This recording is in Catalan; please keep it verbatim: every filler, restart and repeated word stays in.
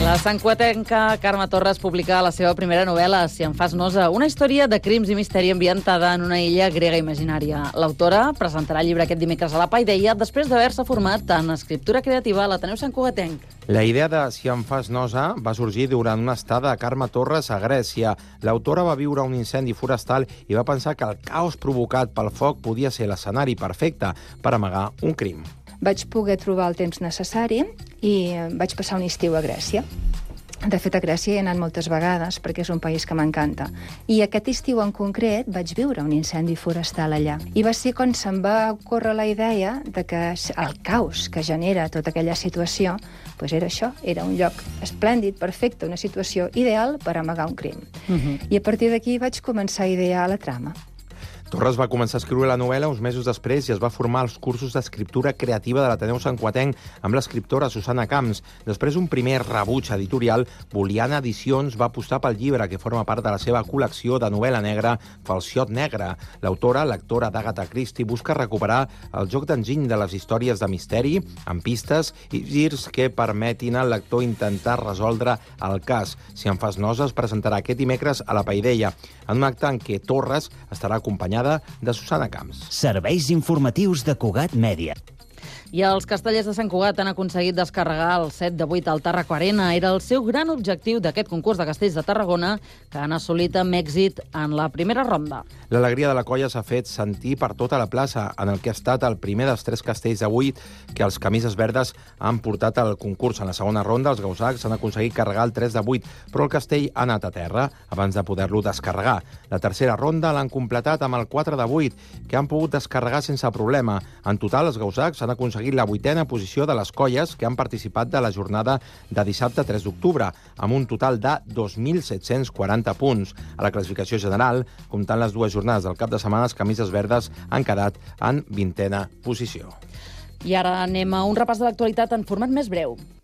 La santcugatenca Carme Torres publica la seva primera novel·la, Si em fas nosa, una història de crims i misteri ambientada en una illa grega imaginària. L'autora presentarà el llibre aquest dimecres a la Paideia després d'haver-se format en escriptura creativa a l'Ateneu Santcugatenc. La idea de Si em fas nosa va sorgir durant una estada de Carme Torres a Grècia. L'autora va viure un incendi forestal i va pensar que el caos provocat pel foc podia ser l'escenari perfecte per amagar un crim. Vaig poder trobar el temps necessari i vaig passar un estiu a Grècia. De fet, a Grècia he anat moltes vegades perquè és un país que m'encanta. I aquest estiu en concret vaig viure un incendi forestal allà. I va ser quan se'm va ocórrer la idea de que el caos que genera tota aquella situació doncs era això, era un lloc esplèndid, perfecte, una situació ideal per amagar un crim. Uh-huh. I a partir d'aquí vaig començar a idear la trama. Torres va començar a escriure la novel·la uns mesos després i es va formar als cursos d'escriptura creativa de l'Ateneu Santcugatenc amb l'escriptora Susana Camps. Després d'un primer rebuig editorial, Boliana Edicions va apostar pel llibre, que forma part de la seva col·lecció de novel·la negra Falciot Negre. L'autora, l'actora d'Agatha Christie, busca recuperar el joc d'enginy de les històries de misteri, amb pistes i girs que permetin al lector intentar resoldre el cas. Si em fas nosa es presentarà aquest dimecres a la Paideia, en un acte en què Torres estarà acompanyada de Susana Camps. Serveis informatius de Cugat Mèdia. I els castellers de Sant Cugat han aconseguit descarregar el set de vuit al Tàrraco Arena. Era el seu gran objectiu d'aquest concurs de castells de Tarragona, que han assolit amb èxit en la primera ronda. L'alegria de la colla s'ha fet sentir per tota la plaça, en el que ha estat el primer dels tres castells de vuit que els camises verdes han portat al concurs. En la segona ronda, els gausacs han aconseguit carregar el tres de vuit, però el castell ha anat a terra abans de poder-lo descarregar. La tercera ronda l'han completat amb el quatre de vuit, que han pogut descarregar sense problema. En total, els gausacs han aconseguit la vuitena posició de les colles que han participat de la jornada de dissabte tres d'octubre, amb un total de dos mil set-cents quaranta punts. A la classificació general, comptant les dues jornades del cap de setmana, les camises verdes han quedat en vintena posició. I ara anem a un repàs de l'actualitat en format més breu.